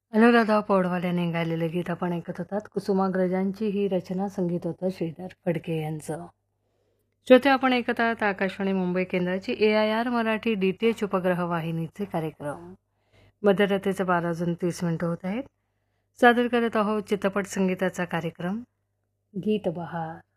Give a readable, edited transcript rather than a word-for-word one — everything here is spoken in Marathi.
अनुराधा पौडवाल यांनी गायलेले गीत आपण ऐकत होतात. कुसुमाग्रजांची ही रचना, संगीत होतं श्रीधर फडके यांचं. श्रोते, आपण ऐकत आहात आकाशवाणी मुंबई केंद्राची AIR मराठी DTH उपग्रह वाहिनीचे कार्यक्रम. मध्यरात्रीचे 12:30 होत आहेत. सादर करत आहोत चित्रपट संगीताचा कार्यक्रम गीत बहार.